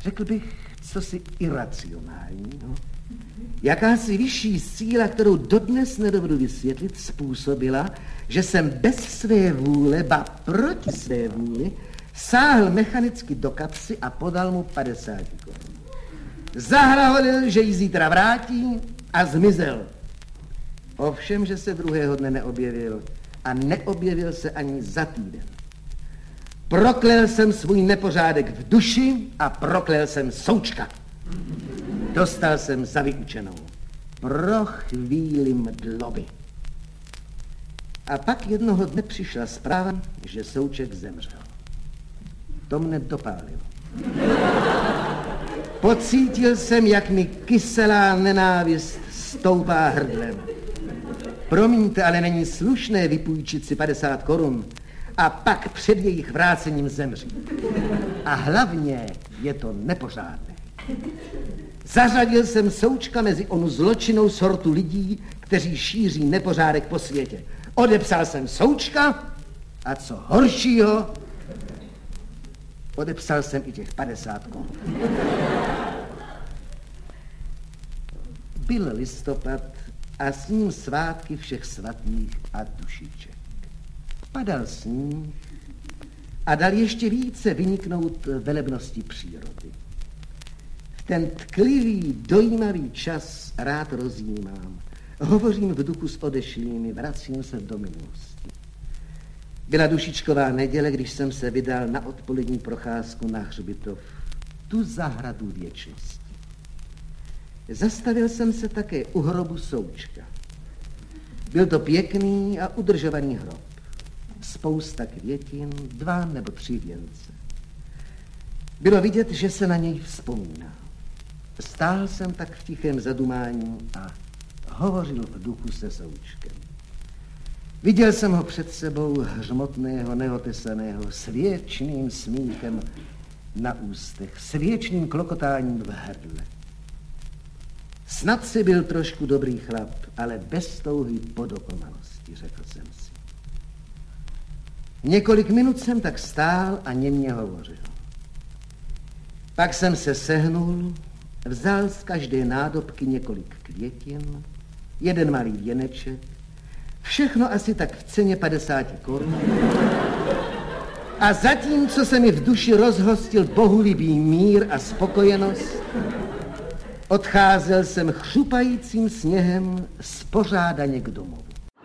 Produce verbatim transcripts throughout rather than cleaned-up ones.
řekl bych, cosi iracionálního. Jakási vyšší síla, kterou dodnes nedovedu vysvětlit, způsobila, že jsem bez své vůle, ba proti své vůli, sáhl mechanicky do kapsy a podal mu padesát korun. Zahrahodil, že ji zítra vrátí a zmizel. Ovšem, že se druhého dne neobjevil a neobjevil se ani za týden. Proklel jsem svůj nepořádek v duši a proklel jsem Součka. Dostal jsem za vyučenou. Pro chvíli mdloby. A pak jednoho dne přišla zpráva, že Souček zemřel. To mne dopálilo. Pocítil jsem, jak mi kyselá nenávist stoupá hrdlem. Promiňte, ale není slušné vypůjčit si padesát korun a pak před jejich vrácením zemřít. A hlavně je to nepořádné. Zařadil jsem Součka mezi onu zločinnou sortu lidí, kteří šíří nepořádek po světě. Odepsal jsem Součka a co horšího, odepsal jsem i těch padesát korun. Byl listopad a s ním svátky všech svatých a dušiček. Padal sníh a dal ještě více vyniknout velebnosti přírody. V ten tklivý, dojímavý čas rád rozjímám. Hovořím v duchu s odešlými, vracím se do minulosti. Byla dušičková neděle, když jsem se vydal na odpolední procházku na hřbitov, tu zahradu věčnosti. Zastavil jsem se také u hrobu Součka. Byl to pěkný a udržovaný hrob. Spousta květin, dva nebo tři věnce. Bylo vidět, že se na něj vzpomíná. Stál jsem tak v tichém zadumání a hovořil v duchu se Součkem. Viděl jsem ho před sebou hřmotného, neotesaného, s věčným smíchem na ústech, s věčným klokotáním v hrdle. Snad si byl trošku dobrý chlap, ale bez touhy po dokonalosti, řekl jsem si. Několik minut jsem tak stál a němě hovořil. Pak jsem se sehnul, vzal z každé nádobky několik květin, jeden malý věneček, všechno asi tak v ceně padesáti korun. A zatímco se mi v duši rozhostil bohulibý mír a spokojenost, odcházel jsem chřupajícím sněhem spořádaně k domovu.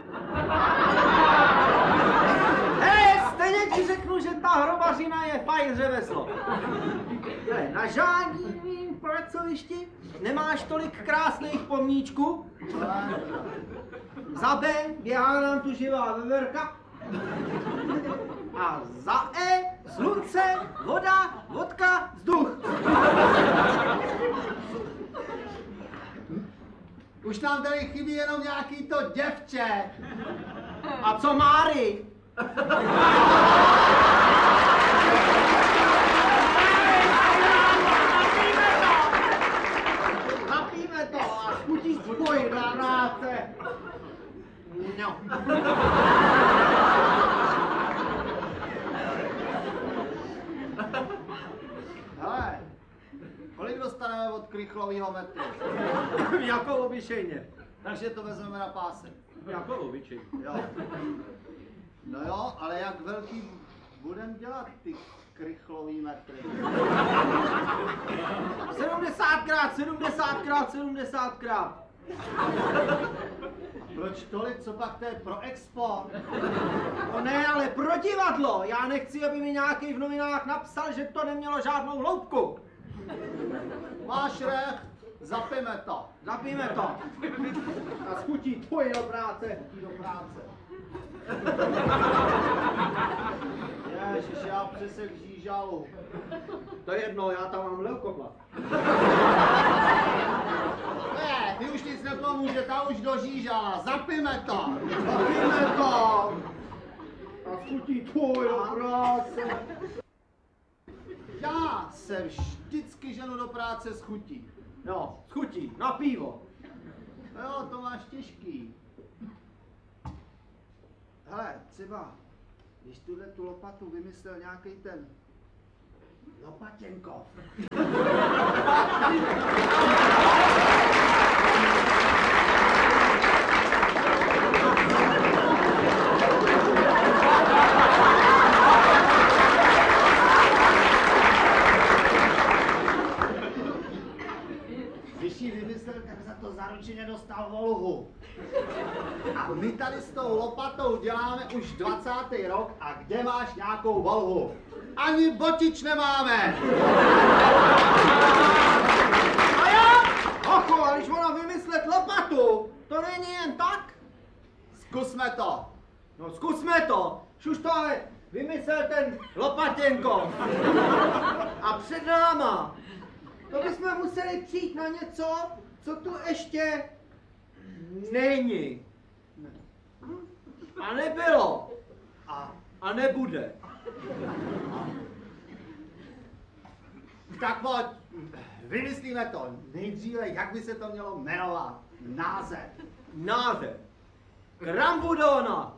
Hej, stejně ti řeknu, že ta hrobařina je fajn řemeslo. Ne, na žádným pracovišti nemáš tolik krásných pomníčků. Za B běhá nám tu živá veverka. A za E slunce, voda, vodka, vzduch. Už nám tady chybí jenom nějaký to děvče. A co Máry? Napíme to a chutíš tvoj na ráce. No. Hele, kolik dostaneme od krychlovýho metru? Jako obyčejně. Takže to vezmeme na pásek. Jako obyčejně. Jo. No jo, ale jak velký budem dělat ty krychlový metry? sedmdesátkrát, sedmdesátkrát, sedmdesátkrát. Proč tolik, co pak to je pro expo? No ne, ale pro divadlo. Já nechci, aby mi nějaký v novinách napsal, že to nemělo žádnou hloubku. Máš recht, zapijeme to. Zapijme to. A schutí tvoje do práce. Do práce. Ježiš, já přesek žížalu. To je jedno, já tam mám leukoplast. Ne, ty už nic nepomůže, ta už dožížala. Zapijme to. Zapijme to. A schutí tvoje do práce. Já se vždycky ženu do práce s chutí. No, schutí, na pivo. Jo, to máš těžký. Hele, třeba, když tuhle tu lopatu vymyslel nějaký ten Lopatěnkov. Když ji vymyslel, tak za to zaručeně dostal volhu. A my tady s tou lopatou děláme už dvacátý rok a kde máš nějakou volhu? Ani botič nemáme! A já? Ocho, a když ona vymyslet lopatu, to není jen tak? Zkusme to! No zkusme to, už to ale vymyslel ten Lopatěnko. A před náma, to bychom museli přijít na něco, co tu ještě není. A nebylo. A A nebude. tak pojď, vymyslíme to. Nejdříve, jak by se to mělo jmenovat? Název. Název. Krambudona.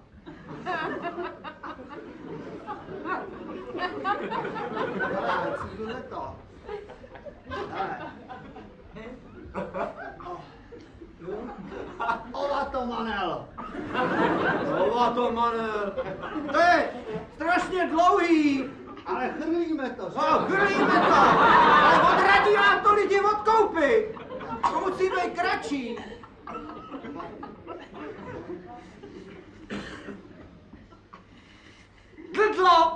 Hele, co bude to? Hele. Ovatomanel. Ovatomanel. To je strašně dlouhý. Ale chrlíme to, že? No, chrlíme to. Ale odradí nám to lidi od koupy. To musí být kratší. Drdlo.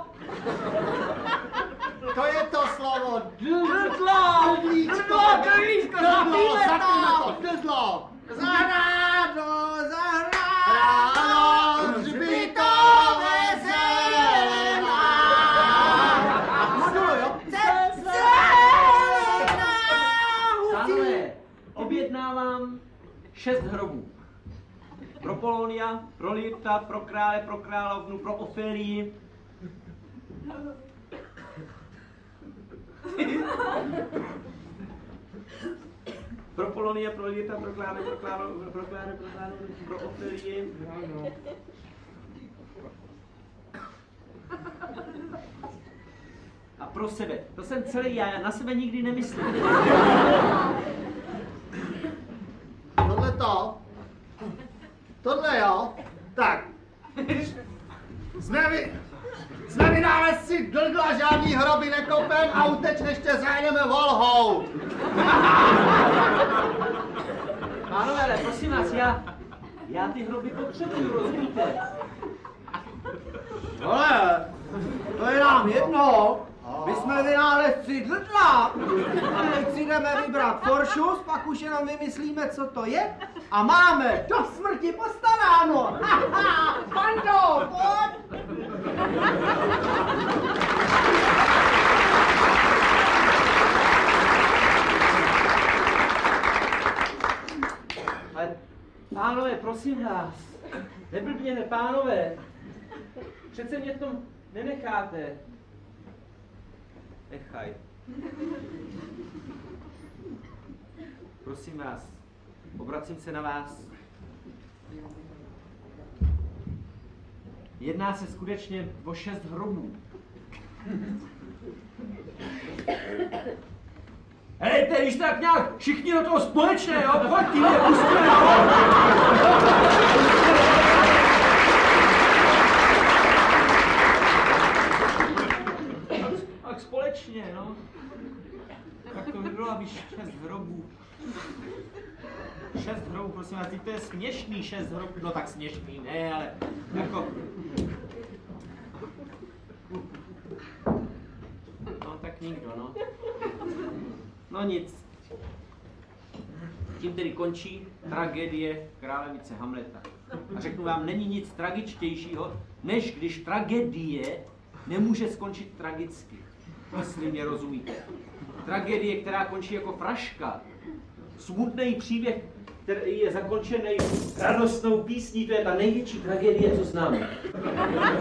To je to slovo. Drdlo. Drdlo, drdlíčko, zapíme to. Drdlo. Zahrado, zahrado. Ráno hřbitové zelená. Modulu, jo? Pánové, objednávám šest hrobů. Pro Polonia, pro Lyrta, pro krále, pro královnu, pro Ofélii. Pro Polonia, pro Lyrta, pro krále, pro královnu, pro krále, pro královnu, pro Ofélii. A pro sebe. To jsem celý já, já na sebe nikdy nemyslím. Tohle to. Tohle jo. Tak. Jsme vy... Jsme vynálezci Drdla, žádný hroby nekopem a utečne ještě zájdeme volhou. Pánové, ale prosím vás, já, já ty hroby potřebuju, rozumíte? Ale, to je nám jedno. My jsme vynálezci Drdla. A teď si jdeme vybrat Poršus, pak už jenom vymyslíme, co to je. A máme do smrti postaráno. Haha, Pando, pojď. Ale, pánové, prosím vás, neblbněte, pánové. Přece mě v tom nenecháte. Nechaj. Prosím vás, obracím se na vás. Jedná se skutečně o šest hrobů. Hejte, když tak nějak všichni do toho společně, jo? Pojď, ty mě pustíme, jo? Tak společně, no. Tak to by bylo, aby šest hrobů. Šest hrobů, prosím vás, to je směšný šest hrobů. No tak směšný, ne, ale jako... No tak nikdo, no. No nic. Tím tedy končí tragédie králevice Hamleta. A řeknu vám, není nic tragičtějšího, než když tragédie nemůže skončit tragicky. Jestli mě rozumíte. Tragédie, která končí jako fraška. Smutný příběh, který je zakončený radostnou písní, to je ta největší tragédie, co známe.